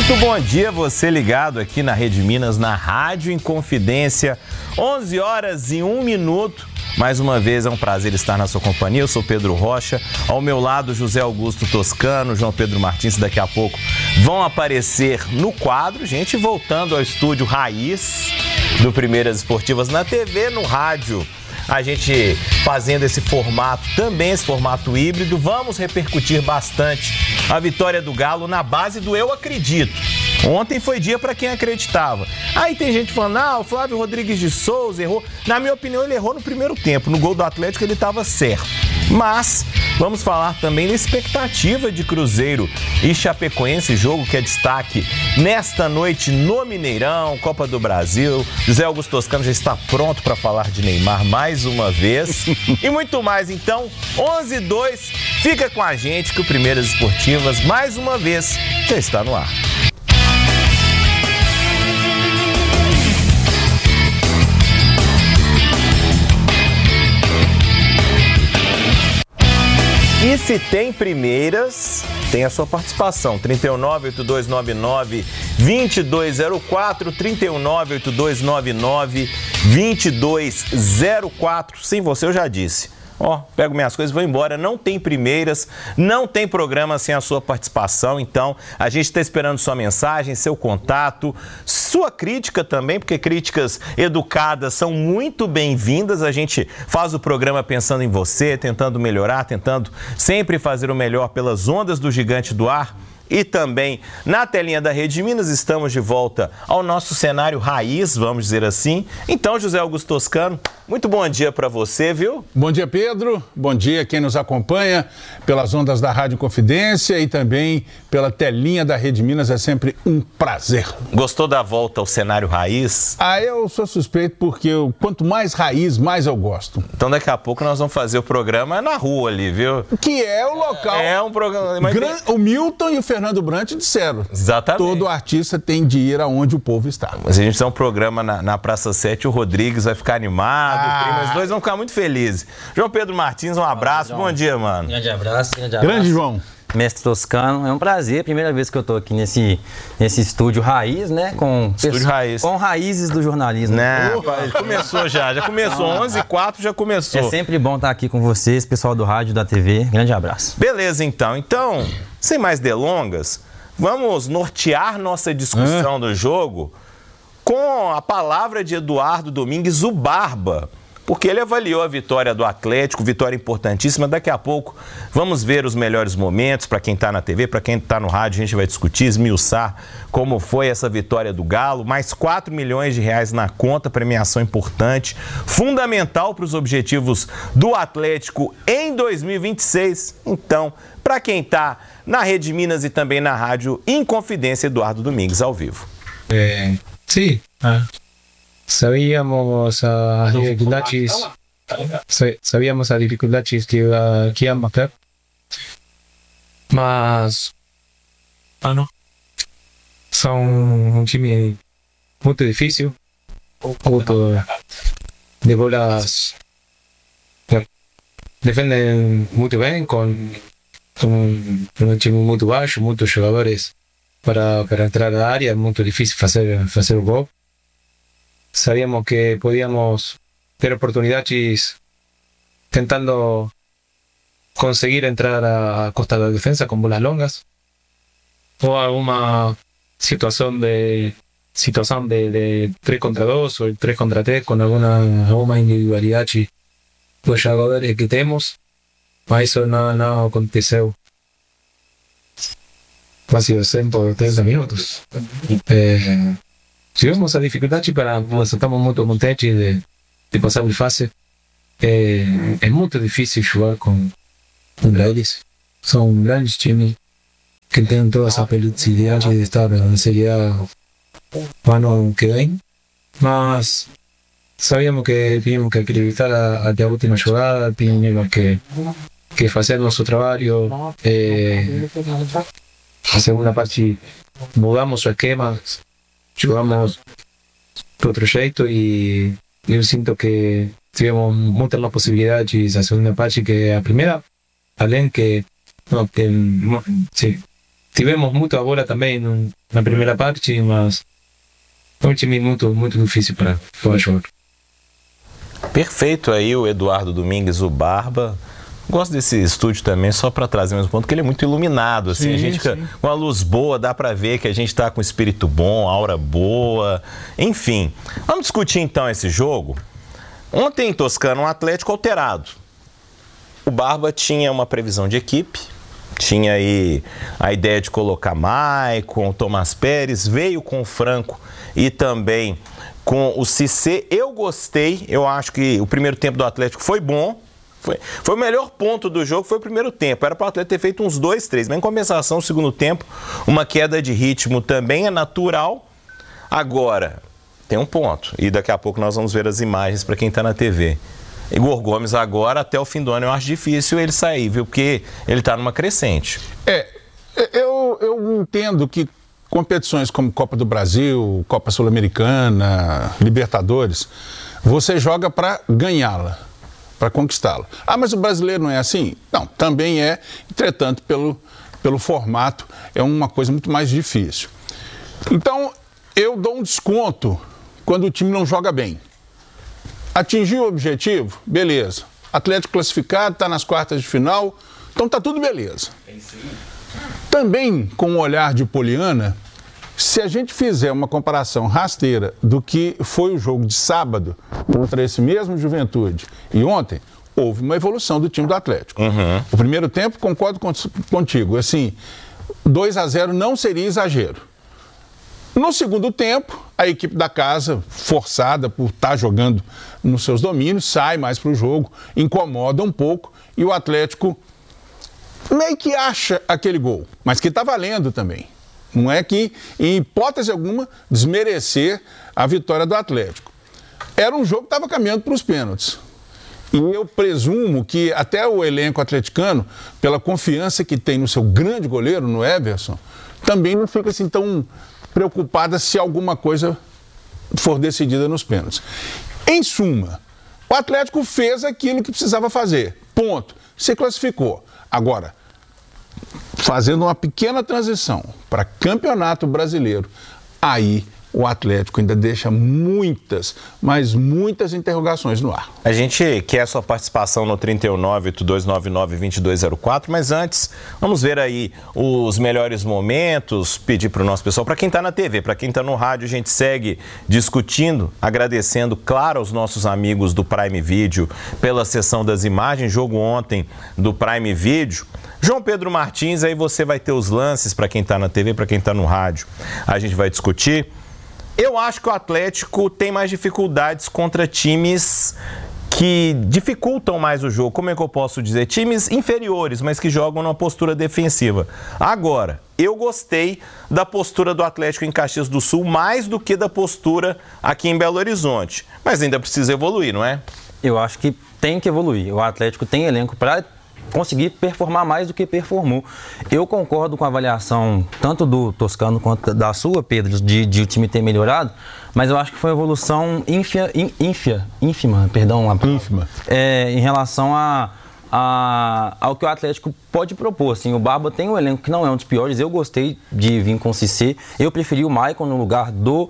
Muito bom dia, você ligado aqui na Rede Minas, na Rádio Inconfidência, 11 horas e 1 minuto. Mais uma vez é um prazer estar na sua companhia, eu sou Pedro Rocha, ao meu lado José Augusto Toscano, João Pedro Martins, daqui a pouco vão aparecer no quadro, gente, voltando ao estúdio raiz do Primeiras Esportivas na TV, no rádio. A gente fazendo esse formato, também esse formato híbrido, vamos repercutir bastante a vitória do Galo na base do eu acredito. Ontem foi dia para quem acreditava. Aí tem gente falando, o Flávio Rodrigues de Souza errou. Na minha opinião, ele errou no primeiro tempo. No gol do Atlético ele estava certo. Mas vamos falar também da expectativa de Cruzeiro e Chapecoense, jogo que é destaque nesta noite no Mineirão, Copa do Brasil. José Augusto Toscano já está pronto para falar de Neymar mais uma vez. E muito mais, então, 11:02, fica com a gente que o Primeiras Esportivas, mais uma vez, já está no ar. E se tem primeiras, tem a sua participação. 319-8299-2204, 319-8299-2204. Sim, você eu já disse. Pego minhas coisas e vou embora. Não tem primeiras, não tem programa sem a sua participação. Então, a gente está esperando sua mensagem, seu contato, sua crítica também, porque críticas educadas são muito bem-vindas. A gente faz o programa pensando em você, tentando melhorar, tentando sempre fazer o melhor pelas ondas do Gigante do Ar. E também na telinha da Rede Minas, estamos de volta ao nosso cenário raiz, vamos dizer assim. Então, José Augusto Toscano, muito bom dia para você, viu? Bom dia, Pedro. Bom dia a quem nos acompanha pelas ondas da Rádio Confidência e também pela telinha da Rede Minas. É sempre um prazer. Gostou da volta ao cenário raiz? Eu sou suspeito porque quanto mais raiz, mais eu gosto. Então, daqui a pouco nós vamos fazer o programa na rua ali, viu? Que é o local. É um programa... O Milton e o Fernando Brant disseram. Exatamente. Todo artista tem de ir aonde o povo está. Mas a gente tem um programa na Praça 7, o Rodrigues vai ficar animado, os dois vão ficar muito felizes. João Pedro Martins, um abraço, bom dia, mano. Grande abraço. Grande João. Mestre Toscano, é um prazer, primeira vez que eu tô aqui nesse estúdio raiz, né? Estúdio raiz. Com raízes do jornalismo. Né? Começou já começou, 11h04 já começou. É sempre bom estar aqui com vocês, pessoal do rádio, da TV, grande abraço. Beleza, então, sem mais delongas, vamos nortear nossa discussão do jogo com a palavra de Eduardo Domingues, o Barba, porque ele avaliou a vitória do Atlético, vitória importantíssima. Daqui a pouco vamos ver os melhores momentos para quem está na TV, para quem está no rádio, a gente vai discutir, esmiuçar como foi essa vitória do Galo. Mais 4 milhões de reais na conta, premiação importante, fundamental para os objetivos do Atlético em 2026. Então, para quem está na Rede Minas e também na Rádio Inconfidência, Eduardo Domingues ao vivo. Sim, sabíamos as dificuldades que íamos ter, mas são um time muito difícil, muito de bolas, defendem muito bem, com um time muito baixo, muitos jogadores para entrar na área, é muito difícil fazer o gol. Sabíamos que podíamos ter oportunidades tentando conseguir entrar a costa da defensa con bolas longas o alguna situación de 3 contra 2 o 3 contra 3 con alguna individualidad dos jogadores que temos, mas isso não aconteceu. Quase 30 minutos. Tivemos a dificuldade nós estamos muito contentes de passar de fase. É muito difícil jogar com eles. São grandes times que têm toda essa possibilidade de estar na Série A no ano que vem, mas sabíamos que tínhamos que acreditar até a última jogada, tínhamos que fazer nosso trabalho. A segunda parte mudamos o esquema, jogamos de outro jeito e eu sinto que tivemos muitas mais possibilidades a segunda parte que a primeira, além que tivemos muita bola também na primeira parte, mas é um time muito difícil para jogar. Perfeito aí o Eduardo Domingues, o Barba. Gosto desse estúdio também, só para trazer mais um ponto, que ele é muito iluminado, assim, sim, a gente fica com a luz boa, dá para ver que a gente está com espírito bom, aura boa, enfim. Vamos discutir então esse jogo. Ontem em Toscana, um Atlético alterado. O Barba tinha uma previsão de equipe, tinha aí a ideia de colocar Maicon, Tomás Pérez, veio com o Franco e também com o Cissé. Eu gostei, eu acho que o primeiro tempo do Atlético foi bom. Foi o melhor ponto do jogo, foi o primeiro tempo. Era para o Atlético ter feito uns 2, 3. Mas em compensação, no segundo tempo, uma queda de ritmo também é natural. Agora, tem um ponto. E daqui a pouco nós vamos ver as imagens para quem está na TV. Igor Gomes agora, até o fim do ano, eu acho difícil ele sair, viu? Porque ele está numa crescente. Eu entendo que competições como Copa do Brasil, Copa Sul-Americana, Libertadores, você joga para ganhá-la, para conquistá-la. Ah, mas o brasileiro não é assim? Não, também é, entretanto, pelo formato, é uma coisa muito mais difícil. Então, eu dou um desconto quando o time não joga bem. Atingiu o objetivo? Beleza. Atlético classificado, está nas quartas de final, então está tudo beleza. Também, com um olhar de poliana, se a gente fizer uma comparação rasteira do que foi o jogo de sábado contra esse mesmo Juventude e ontem, houve uma evolução do time do Atlético. O primeiro tempo, concordo contigo, assim, 2-0 não seria exagero. No segundo tempo, a equipe da casa, forçada por estar jogando nos seus domínios, sai mais para o jogo, incomoda um pouco e o Atlético meio que acha aquele gol, mas que está valendo também. Não é que, em hipótese alguma, desmerecer a vitória do Atlético. Era um jogo que estava caminhando para os pênaltis. E eu presumo que até o elenco atleticano, pela confiança que tem no seu grande goleiro, no Everson, também não fica assim tão preocupada se alguma coisa for decidida nos pênaltis. Em suma, o Atlético fez aquilo que precisava fazer. Ponto. Se classificou. Agora, fazendo uma pequena transição para Campeonato Brasileiro, aí o Atlético ainda deixa muitas, mas muitas interrogações no ar. A gente quer a sua participação no 319-8299-2204, mas antes, vamos ver aí os melhores momentos, pedir para o nosso pessoal, para quem está na TV, para quem está no rádio, a gente segue discutindo, agradecendo, claro, aos nossos amigos do Prime Video pela sessão das imagens, jogo ontem do Prime Video. João Pedro Martins, aí você vai ter os lances para quem está na TV, para quem está no rádio, a gente vai discutir. Eu acho que o Atlético tem mais dificuldades contra times que dificultam mais o jogo. Como é que eu posso dizer? Times inferiores, mas que jogam numa postura defensiva. Agora, eu gostei da postura do Atlético em Caxias do Sul mais do que da postura aqui em Belo Horizonte. Mas ainda precisa evoluir, não é? Eu acho que tem que evoluir. O Atlético tem elenco para conseguir performar mais do que performou. Eu concordo com a avaliação tanto do Toscano quanto da sua, Pedro, de o time ter melhorado, mas eu acho que foi uma evolução ínfima, em relação ao que o Atlético pode propor. Assim, o Barba tem um elenco que não é um dos piores. Eu gostei de vir com o Cissé. Eu preferi o Maicon no lugar do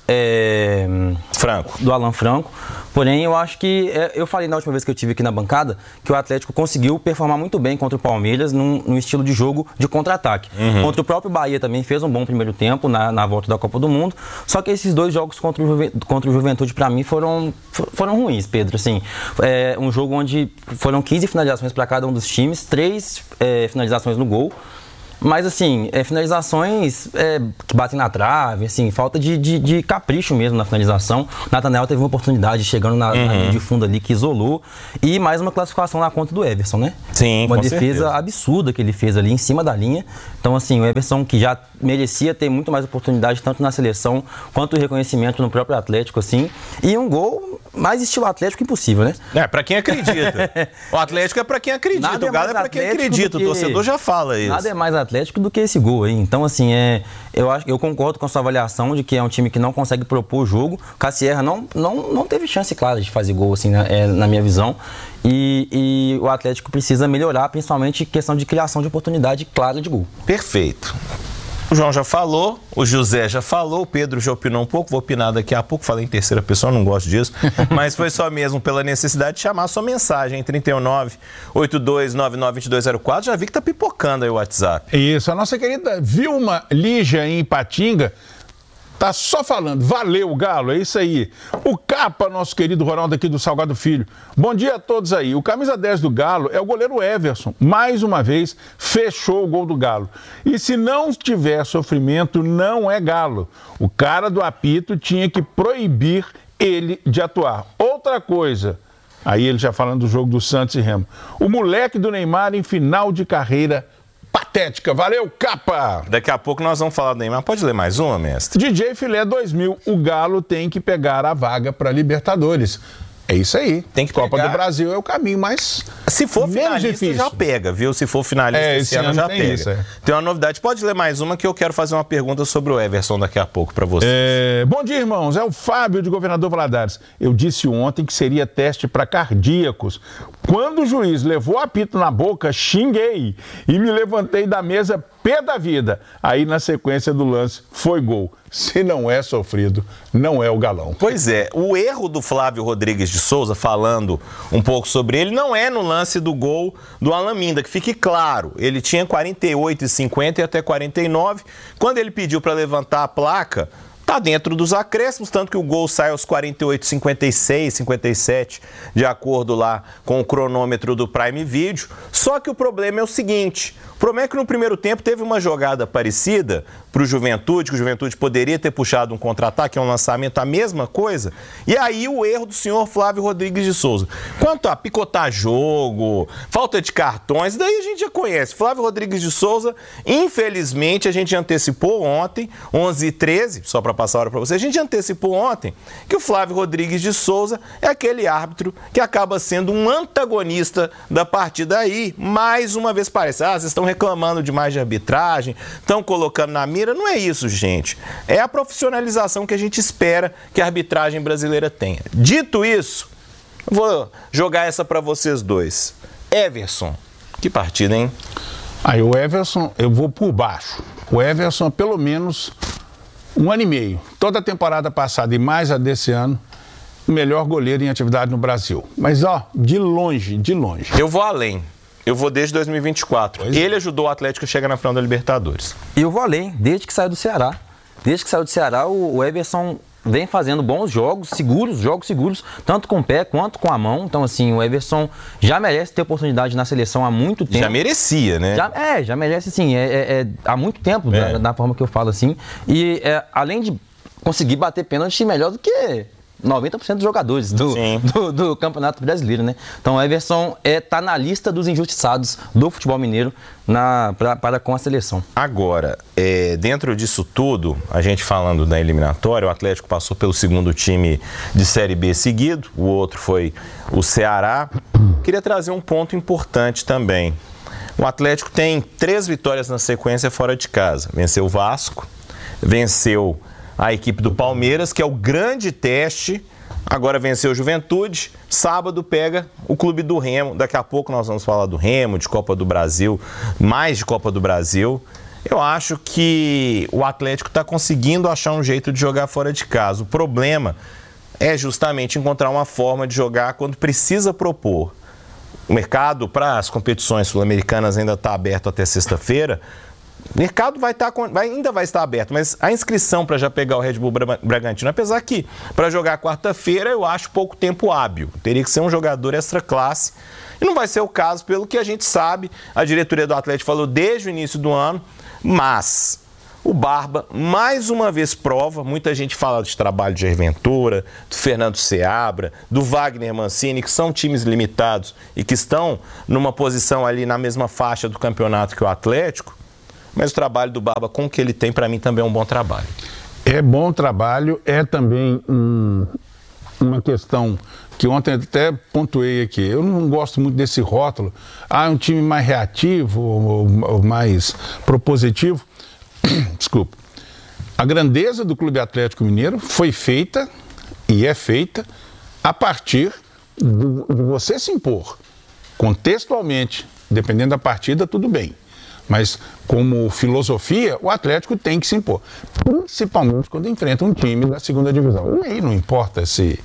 Alan Franco. Porém, eu acho que, eu falei na última vez que eu estive aqui na bancada, que o Atlético conseguiu performar muito bem contra o Palmeiras num estilo de jogo de contra-ataque. Contra o próprio Bahia também fez um bom primeiro tempo na volta da Copa do Mundo, só que esses dois jogos contra o Juventude, para mim, foram ruins, Pedro. Assim, um jogo onde foram 15 finalizações para cada um dos times, 3 finalizações no gol. Mas, assim, finalizações que batem na trave, assim, falta de capricho mesmo na finalização. Nathanael teve uma oportunidade chegando na linha de fundo ali que isolou. E mais uma classificação na conta do Everson, né? Sim, uma com defesa certeza absurda que ele fez ali em cima da linha. Então, assim, o Everson, que já merecia ter muito mais oportunidade, tanto na seleção quanto o reconhecimento no próprio Atlético, assim. E um gol mais estilo Atlético impossível, né? Pra quem acredita. O Atlético é pra quem acredita, o Galo é pra quem acredita, o torcedor já fala isso. Nada é mais Atlético Atlético do que esse gol aí. Então, assim, eu concordo com a sua avaliação de que é um time que não consegue propor o jogo. O Cassierra não teve chance clara de fazer gol, assim, na minha visão. E o Atlético precisa melhorar, principalmente questão de criação de oportunidade clara de gol. Perfeito. O João já falou, o José já falou, o Pedro já opinou um pouco, vou opinar daqui a pouco, falei em terceira pessoa, não gosto disso, mas foi só mesmo pela necessidade de chamar a sua mensagem, 319-8299-2204, já vi que tá pipocando aí o WhatsApp. Isso, a nossa querida Vilma Lígia em Ipatinga tá só falando, valeu Galo, é isso aí. O Capa, nosso querido Ronaldo aqui do Salgado Filho. Bom dia a todos aí. O camisa 10 do Galo é o goleiro Everson. Mais uma vez, fechou o gol do Galo. E se não tiver sofrimento, não é Galo. O cara do apito tinha que proibir ele de atuar. Outra coisa, aí ele já falando do jogo do Santos e Remo. O moleque do Neymar em final de carreira patética. Valeu, Capa! Daqui a pouco nós vamos falar do Neymar. Pode ler mais uma, mestre? DJ Filé 2000. O Galo tem que pegar a vaga para Libertadores. É isso aí. Tem que Copa pegar. do Brasil é o caminho mais Se for menos finalista, difícil. já pega, viu? Se for finalista, esse ano já tem pega. isso, é. Tem uma novidade. Pode ler mais uma que eu quero fazer uma pergunta sobre o Everson daqui a pouco para você. Bom dia, irmãos. É o Fábio de Governador Valadares. Eu disse ontem que seria teste para cardíacos. Quando o juiz levou o apito na boca, xinguei e me levantei da mesa pé da vida. Aí, na sequência do lance, foi gol. Se não é sofrido, não é o Galão. Pois é, o erro do Flávio Rodrigues de Souza, falando um pouco sobre ele, não é no lance do gol do Alan Minda, que fique claro, ele tinha 48,50 e até 49, quando ele pediu para levantar a placa, tá dentro dos acréscimos, tanto que o gol sai aos 48,56, 57, de acordo lá com o cronômetro do Prime Video. Só que o problema é o seguinte, o problema é que no primeiro tempo teve uma jogada parecida para o Juventude, que o Juventude poderia ter puxado um contra-ataque, um lançamento, a mesma coisa, e aí o erro do senhor Flávio Rodrigues de Souza. Quanto a picotar jogo, falta de cartões, daí a gente já conhece. Flávio Rodrigues de Souza, infelizmente, a gente antecipou ontem, 11h13, só para passar a hora para você, a gente antecipou ontem que o Flávio Rodrigues de Souza é aquele árbitro que acaba sendo um antagonista da partida aí. Mais uma vez parece, vocês estão reclamando demais de arbitragem, estão colocando na mira. Não é isso, gente. É a profissionalização que a gente espera que a arbitragem brasileira tenha. Dito isso, vou jogar essa para vocês dois. Everson, que partida, hein? Aí o Everson, eu vou por baixo. O Everson, pelo menos 1 ano e meio. Toda a temporada passada e mais a desse ano, o melhor goleiro em atividade no Brasil. Mas, de longe, de longe. Eu vou além. Eu vou desde 2024. Ele ajudou o Atlético a chegar na final da Libertadores. E eu vou além, desde que saiu do Ceará. Desde que saiu do Ceará, o Everson vem fazendo bons jogos seguros, tanto com o pé quanto com a mão. Então, assim, o Everson já merece ter oportunidade na seleção há muito tempo. Já merecia, né? Já merece, sim. Há muito tempo, da forma que eu falo, assim. E além de conseguir bater pênalti melhor do que 90% dos jogadores do Campeonato Brasileiro, né? Então, o Everson tá na lista dos injustiçados do futebol mineiro para com a seleção. Agora, dentro disso tudo, a gente falando da eliminatória, o Atlético passou pelo segundo time de Série B seguido, o outro foi o Ceará. Queria trazer um ponto importante também. O Atlético tem 3 vitórias na sequência fora de casa. Venceu o Vasco, venceu a equipe do Palmeiras, que é o grande teste. Agora venceu o Juventude, sábado pega o clube do Remo. Daqui a pouco nós vamos falar do Remo, de Copa do Brasil, mais de Copa do Brasil. Eu acho que o Atlético está conseguindo achar um jeito de jogar fora de casa. O problema é justamente encontrar uma forma de jogar quando precisa propor. O mercado para as competições sul-americanas ainda está aberto até sexta-feira. O mercado ainda vai estar aberto, mas a inscrição para já pegar o Red Bull Bragantino, apesar que para jogar quarta-feira eu acho pouco tempo hábil. Teria que ser um jogador extra classe. E não vai ser o caso, pelo que a gente sabe. A diretoria do Atlético falou desde o início do ano, mas o Barba, mais uma vez, prova. Muita gente fala de trabalho de Jair Ventura, do Fernando Seabra, do Wagner Mancini, que são times limitados e que estão numa posição ali na mesma faixa do campeonato que o Atlético. Mas o trabalho do Barba, com o que ele tem, para mim, também é um bom trabalho. É bom trabalho, é também uma questão que ontem até pontuei aqui. Eu não gosto muito desse rótulo. É um time mais reativo ou mais propositivo. Desculpa. A grandeza do Clube Atlético Mineiro foi feita e é feita a partir de você se impor. Contextualmente, dependendo da partida, tudo bem. Mas, como filosofia, o Atlético tem que se impor. Principalmente quando enfrenta um time da segunda divisão. E aí não importa se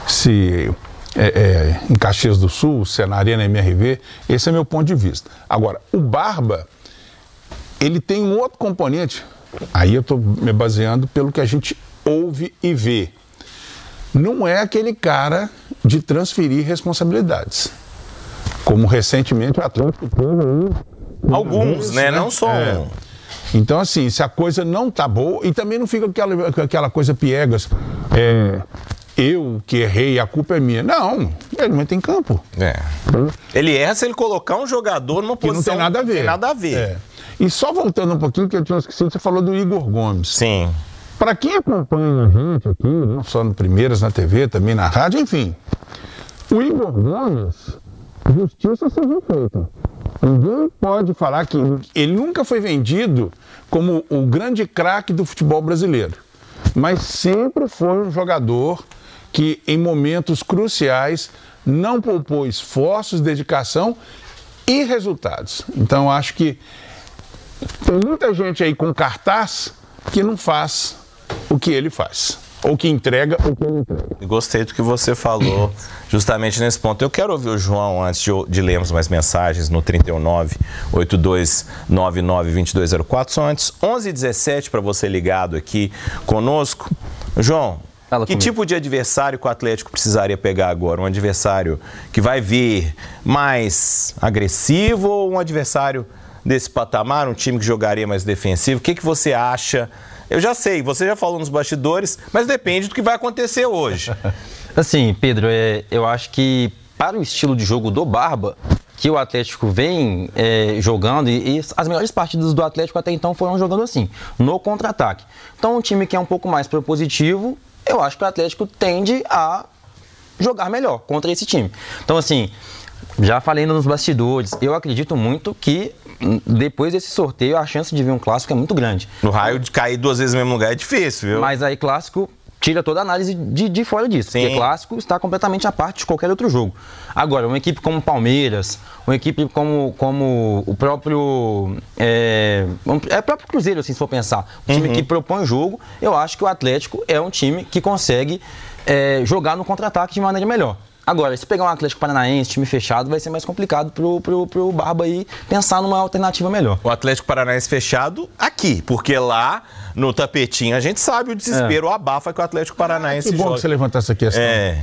em Caxias do Sul, se é na Arena MRV, esse é meu ponto de vista. Agora, o Barba, ele tem um outro componente, aí eu estou me baseando pelo que a gente ouve e vê. Não é aquele cara de transferir responsabilidades. Como recentemente o Atlético teve aí. Alguns, né? Não só um. Então, assim, se a coisa não tá boa, e também não fica aquela coisa piegas, eu que errei, a culpa é minha. Não, ele não entra em campo. Ele erra se ele colocar um jogador numa posição que não tem nada a ver. Tem nada a ver. E só voltando um pouquinho, que eu tinha esquecido, você falou do Igor Gomes. Sim. Para quem acompanha a gente aqui, não só no Primeiras, na TV, também na rádio, enfim, o Igor Gomes, justiça seja feita. Ninguém pode falar que ele nunca foi vendido como o grande craque do futebol brasileiro, mas sempre foi um jogador que, em momentos cruciais, não poupou esforços, dedicação e resultados. Então, acho que tem muita gente aí com cartaz que não faz o que ele faz. Ou que entrega, ou que ele entrega. Gostei do que você falou justamente nesse ponto. Eu quero ouvir o João antes de lermos mais mensagens no 39-8299-2204. São antes 11h17 para você ligado aqui conosco. João, que tipo de adversário que o Atlético precisaria pegar agora? Um adversário que vai vir mais agressivo ou um adversário desse patamar? Um time que jogaria mais defensivo? O que você acha? Eu já sei, você já falou nos bastidores, mas depende do que vai acontecer hoje. Assim, Pedro, eu acho que para o estilo de jogo do Barba, que o Atlético vem jogando, e as melhores partidas do Atlético até então foram jogando assim, no contra-ataque. Então, um time que é um pouco mais propositivo, eu acho que o Atlético tende a jogar melhor contra esse time. Então, assim, já falei nos bastidores, eu acredito muito que depois desse sorteio a chance de vir um clássico é muito grande. No raio de cair duas vezes no mesmo lugar é difícil, viu? Mas aí clássico tira toda a análise de fora disso. Sim. Porque clássico está completamente à parte de qualquer outro jogo. Agora, uma equipe como Palmeiras, uma equipe como o próprio próprio Cruzeiro, assim, se for pensar, um time que propõe o jogo, eu acho que o Atlético é um time que consegue jogar no contra-ataque de maneira melhor. Agora, se pegar um Atlético Paranaense, time fechado, vai ser mais complicado pro Barba aí pensar numa alternativa melhor. O Atlético Paranaense fechado aqui, porque lá no tapetinho a gente sabe o desespero, o abafa que o Atlético Paranaense joga. Que bom que você levantar essa questão.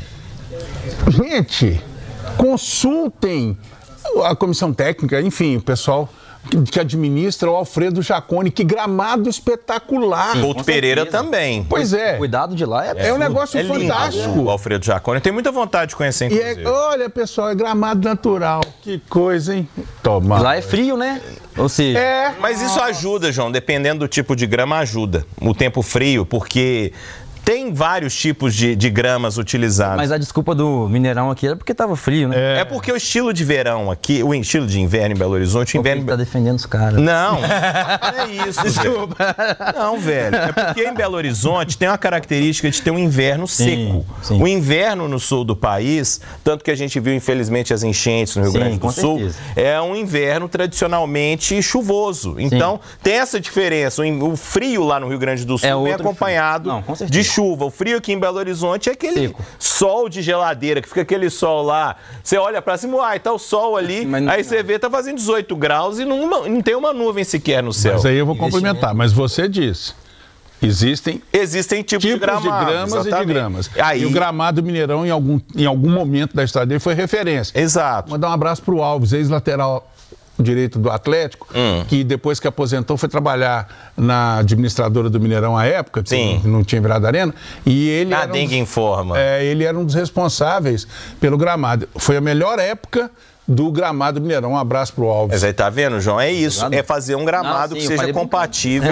Gente, consultem a comissão técnica, enfim, o pessoal que administra, o Alfredo Jaconi, que gramado espetacular. Couto Pereira também. Pois é. O cuidado de lá é um negócio fantástico. Lindo, o Alfredo Jaconi. Tem muita vontade de conhecer, inclusive. Olha, pessoal, é gramado natural. Que coisa, hein? Toma. Lá é frio, né? Ou seja... Mas isso ajuda, João, dependendo do tipo de grama, ajuda. O tempo frio, porque... Tem vários tipos de gramas utilizados. Mas a desculpa do Mineirão aqui era porque estava frio, né? É porque o estilo de verão aqui, o estilo de inverno em Belo Horizonte... Ele tá defendendo os caras. Não, não é isso, desculpa. Não, velho. É porque em Belo Horizonte tem uma característica de ter um inverno seco. Sim. O inverno no sul do país, tanto que a gente viu, infelizmente, as enchentes no Rio Grande do Sul, é um inverno tradicionalmente chuvoso. Então, tem essa diferença. O frio lá no Rio Grande do Sul vem acompanhado de chuva. O frio aqui em Belo Horizonte é aquele sol de geladeira, que fica aquele sol lá. Você olha pra cima, tá o sol ali, aí você vê, tá fazendo 18 graus e não tem uma nuvem sequer no céu. Mas aí eu vou complementar, mas você disse, existem tipos de gramas e de gramas. Aí... E o gramado Mineirão, em algum momento da história dele, foi referência. Exato. Vou mandar um abraço pro Alves, ex-lateral direito do Atlético, que depois que aposentou foi trabalhar na administradora do Mineirão à época, que não tinha virado arena, e ele ele era um dos responsáveis pelo gramado. Foi a melhor época do gramado Mineirão. Um abraço pro Alves. Mas aí tá vendo, João? É isso, é fazer um gramado que seja compatível